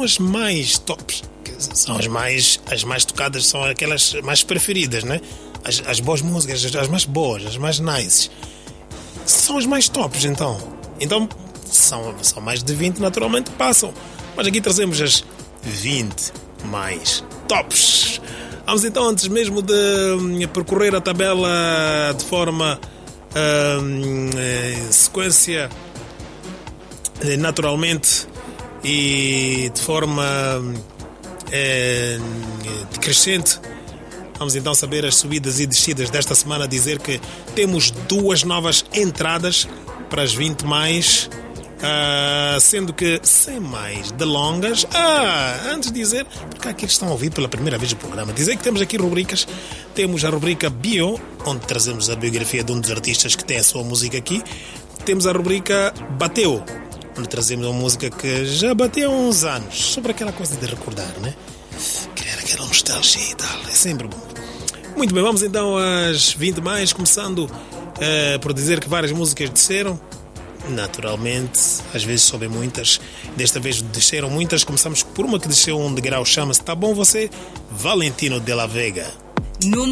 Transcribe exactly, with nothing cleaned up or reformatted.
as mais tops, que são as mais, as mais tocadas, são aquelas mais preferidas, né? As, as boas músicas, as, as mais boas, as mais nice. São as mais tops, então. Então, são, são mais de vinte, naturalmente passam. Mas aqui trazemos as vinte mais tops. Vamos então, antes mesmo de percorrer a tabela de forma hum, sequência, naturalmente, e de forma é, decrescente, vamos então saber as subidas e descidas desta semana. Dizer que temos duas novas entradas para as vinte mais, uh, sendo que, sem mais delongas, ah, antes de dizer, porque há aqui que estão a ouvir pela primeira vez o programa, dizer que temos aqui rubricas. Temos a rubrica Bio, onde trazemos a biografia de um dos artistas que tem a sua música aqui. Temos a rubrica Bateu, onde trazemos uma música que já bateu há uns anos, sobre aquela coisa de recordar, né? Criar aquela nostalgia e tal, é sempre bom. Muito bem, vamos então às vinte mais, começando uh, por dizer que várias músicas desceram, naturalmente, às vezes sobem muitas, desta vez desceram muitas. Começamos por uma que desceu um degrau, chama-se Tá Bom Você, Valentino de la Vega. Número